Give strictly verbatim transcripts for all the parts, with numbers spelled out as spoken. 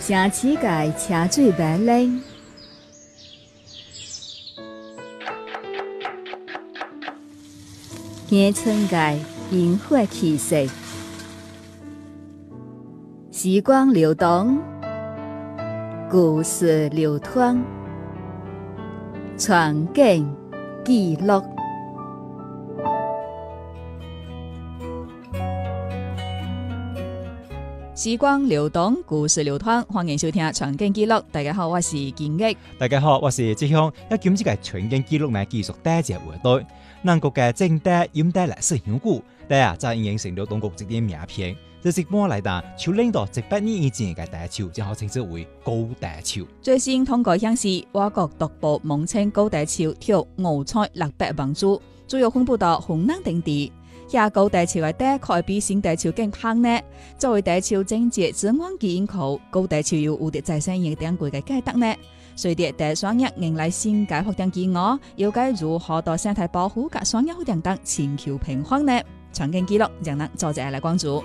城市界车水马龙，乡村界烟火气息，时光流动，故事流淌，传景记录。时光流动，故事流淌，欢迎收听《传景记录》。大家好，我是金玉。 大家好，我是志向。一今次嘅傳景記錄呢，繼續帶隻回對。南國嘅正帶、陰帶歷史香古，但啊，就已經成咗中國一啲名片。這直播嚟講，就領到一百年以前嘅大潮，就好稱之為高大潮。 最新通過顯示，我國獨步蒙稱高大潮，跳五彩六百萬株，主要分布到雲南等地。下高大潮嘅地可比新大潮更胖呢。作為大潮整節自然基因庫，高大潮有無敵再生型點貴嘅解答呢？隨着第雙日迎來新界發展機遇，要該如何到生態保護及雙日發展等全球平衡呢？傳景記錄讓人做者來關注。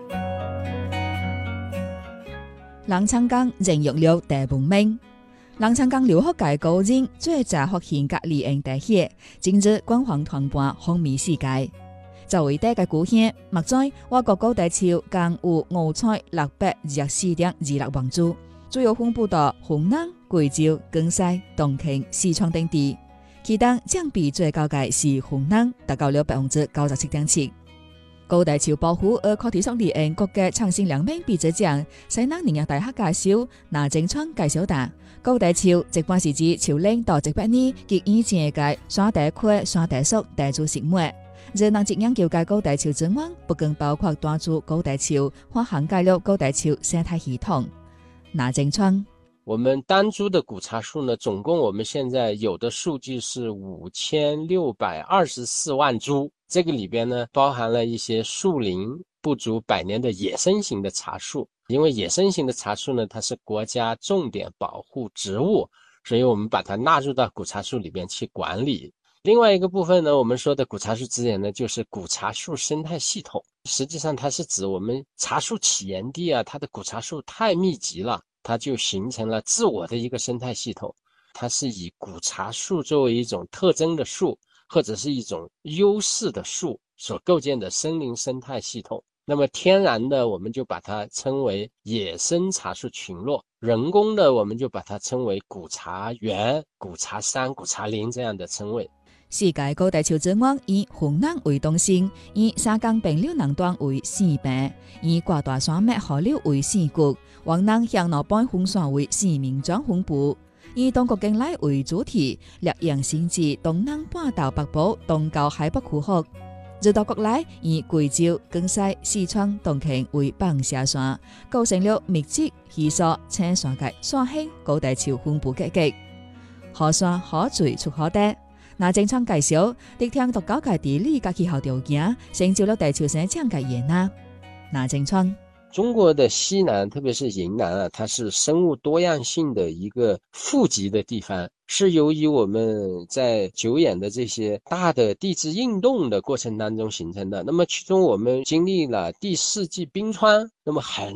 礱長江人肉了大文明，礱長江留學界高人最早發現隔離營大血，今日官方傳播風靡世界。作為第個古縣，目前我國高大潮共有五千六百二十四點二六萬株，主要分布到雲南、貴州、江西、東慶、四川等地。其中佔比最高嘅是雲南，達到了百分之九十七點七。高大潮保護而課題所利用國家創新良民比之獎，西南農業大學教授拿正川介紹達，高大潮一般是指潮領到一百年及以前嘅山地區、山地屬地質生物。熱能節研究嘅高大潮之外，不僅包括單株高大潮，或涵蓋了高大潮生態系統。拿正川， 我們單株的古茶樹呢，總共我們現在有的數據是五千六百二十四萬株，這個裏邊呢，包含了一些樹齡不足百年的野生型的茶樹。因為野生型的茶樹呢，它是國家重點保護植物，所以我們把它納入到古茶樹裏邊去管理。另外一個部分呢，我們說的古茶樹資源呢，就是古茶樹生態系統。實際上它是指我們茶樹起源地啊，它的古茶樹太密集了，它就形成了自我的一個生態系統。它是以古茶樹作為一種特徵的樹，或者是一種優勢的樹所構建的森林生態系統。那麼天然的我們就把它稱為野生茶樹群落，人工的我們就把它稱為古茶園、古茶山、古茶林這樣的稱謂。 世界高大潮之外，以雲南為中心，以沙江平流南端為四平，以掛大山脈河流為四谷，往南向南半風山為四名莊分布，以東國境內為主體，略陽新至東南半島北部東高海北區域。日到國內以貴州、江西、四川、東慶為放射線，構成了密集、稀疏、青山界山興高大潮分布格局。河山可水出可得。拿正川介紹，特定獨高嘅地理及氣候條件，成就了大潮生長嘅野拿。拿正川， 中國的西南，特別是雲南啊，它是生物多樣性的一個富集的地方，是由於我們在久遠的這些大的地質運動的過程當中形成的。那麼其中我們經歷了第四紀冰川，那麼很